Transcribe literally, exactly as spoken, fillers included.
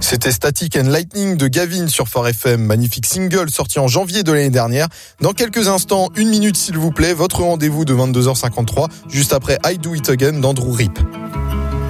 C'était Static and Lightning de Gavin sur Fort F M. Magnifique single sorti en janvier de l'année dernière. Dans quelques instants, une minute s'il vous plaît, votre rendez-vous de vingt-deux heures cinquante-trois, juste après I Do It Again d'Andrew Rip.